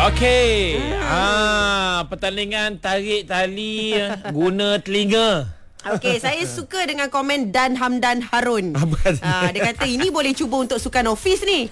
Okey. Pertandingan tarik tali guna telinga. Okey, saya suka dengan komen Dan Hamdan Harun. Dia kata ini boleh cuba untuk sukan office ni.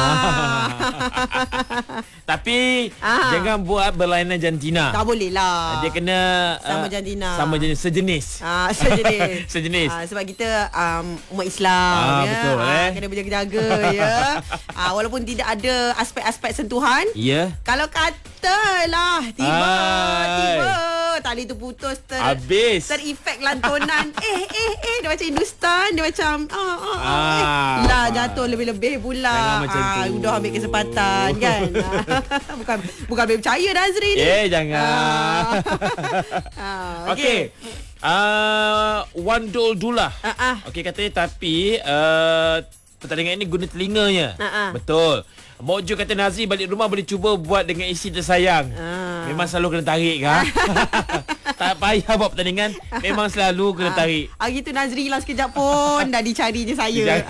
Tapi jangan buat berlainan jantina. Tak boleh lah. Dia kena sama jantina. Sama jenis, sejenis. Sejenis. Sejenis. Sebab kita umat Islam ya. Betul kena berjaga-jaga ya. Walaupun tidak ada aspek-aspek sentuhan. Ya. Kalau katalah tiba tali tu putus habis. Terefek lantunan dia macam Hindustan, dia macam lah jatuh lebih-lebih pula. Jangan macam tu. Udah ambil kesempatan kan. bukan ambil percaya Nazri ni. Jangan. Okey. Wandol Dullah. Okey, katanya tapi pertandingan ini guna telinganya. Betul. Mojo kata Nazri balik rumah boleh cuba buat dengan isi tersayang. Memang selalu kena tarik kan. Tak payah buat pertandingan, memang selalu kena tarik. Hari tu Nazri hilang sekejap pun dah dicari je saya.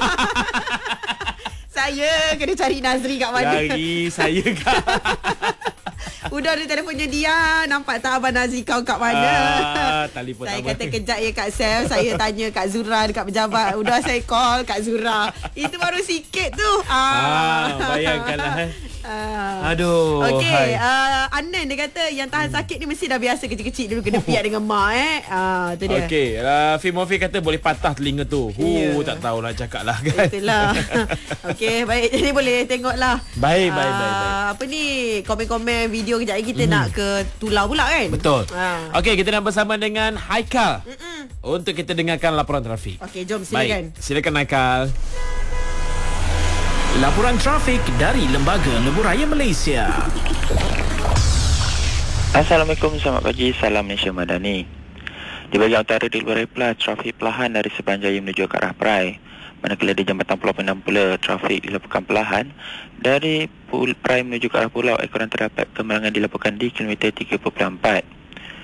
Saya kena cari Nazri kat mana. Cari saya kat. Udah ada telefonnya dia. Nampak tak Abang Nazri kau kat mana? Telefon saya abang. kata kejap ya Kak Sel. Saya tanya Kak Zura dekat pejabat. Udah saya call Kak Zura. Itu baru sikit tu. Bayangkanlah. Aduh. Okey, Anan dia kata yang tahan sakit ni mesti dah biasa kecil-kecil dulu kena piat dengan mak tu dia. Okey, Fimofi kata boleh patah telinga tu. Tak tahulah cakap lah kan. Itulah. Okey, baik. Jadi boleh tengoklah. Baik. Apa ni komen-komen video kejap lagi kita nak ke Tulau pula kan? Betul. Okey, kita nak bersama dengan Haikal. Untuk kita dengarkan laporan trafik. Okey, jom silakan. Baik, silakan Haikal. Laporan trafik dari Lembaga Lebuhraya Malaysia. Assalamualaikum, selamat pagi. Salam Malaysia Madani. Di bahagian utara di Lebuhraya Plus, trafik perlahan dari Sepanjaya menuju ke arah Perai. Manakala di Jambatan Pulau Pinang pula, trafik dilaporkan perlahan dari Perai menuju ke arah pulau. Ekoran terdapat kemalangan dilaporkan di kilometer 3.4.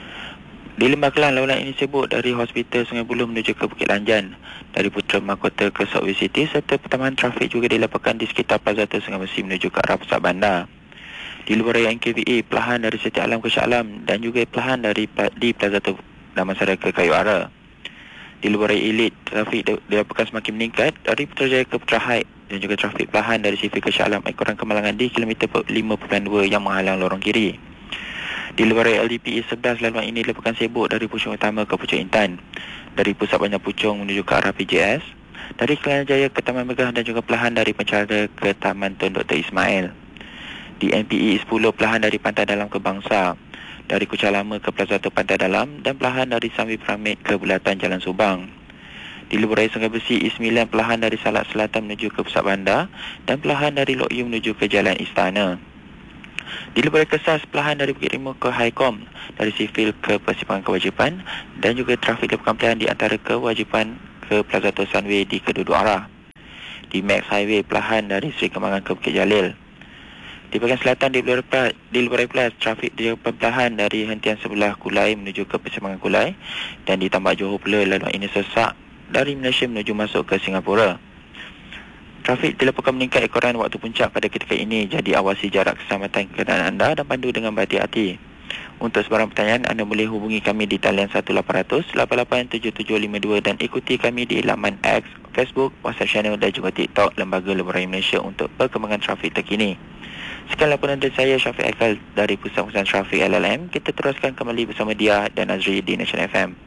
Di Lembah Kelang, laluan ini sibuk dari Hospital Sungai Buloh menuju ke Bukit Lanjan, dari Putra Mahkota ke Southway City, serta pertambahan trafik juga dilaporkan di sekitar Plaza Sungai Besi menuju ke arah pusat bandar. Di Lebuhraya NKVA, perlahan dari Setiap Alam ke Shah Alam dan juga perlahan di Plaza Damansara ke Kayu Ara. Di Lebuhraya Elite, trafik dilaporkan semakin meningkat dari Putrajaya ke Putra Heights dan juga trafik perlahan dari Sifi ke Shah Alam, ekoran kemalangan di kilometer 5.2 yang menghalang lorong kiri. Di Lebuhraya LDPE 11, laluan ini dilaporkan sibuk dari Puchong Utama ke Puchong Intan, dari Pusat Bandar Puchong menuju ke arah PJS, dari Kelana Jaya ke Taman Megah dan juga perlahan dari Pencara ke Taman Tun Dr. Ismail. Di NPE 10, perlahan dari Pantai Dalam ke Bangsa, dari Kuchar Lama ke Plaza Pantai Dalam dan perlahan dari Sambi Pyramid ke Bulatan Jalan Subang. Di Lebuhraya Sungai Besi E9, perlahan dari Salak Selatan menuju ke Pusat Bandar dan perlahan dari Lok Yu menuju ke Jalan Istana. Di Lebuhraya Kesas, perlahan dari Bukit Timur ke Highcom, dari Sivil ke Persimpangan Kewajipan dan juga trafik dilaporkan perlahan di antara Kewajipan ke Plaza Sunway di kedua-dua arah. Di Max Highway, perlahan dari Seri Kembangan ke Bukit Jalil. Di bahagian selatan di Lebuhraya Plus, trafik dilaporkan perlahan dari hentian sebelah Kulai menuju ke Persimpangan Kulai dan di Tambak Johor pula laluan ini sesak dari Malaysia menuju masuk ke Singapura. Trafik dilaporkan meningkat ekoran waktu puncak pada ketika ini, jadi awasi jarak keselamatan kenderaan anda dan pandu dengan berhati-hati. Untuk sebarang pertanyaan, anda boleh hubungi kami di talian 1800 887752 dan ikuti kami di laman X, Facebook, WhatsApp channel dan juga TikTok Lembaga Lebuhraya Malaysia untuk perkembangan trafik terkini. Sekian laporan dari saya, Syafiq Aikal dari Pusat Trafik LLM. Kita teruskan kembali bersama dia dan Nazri di Nation FM.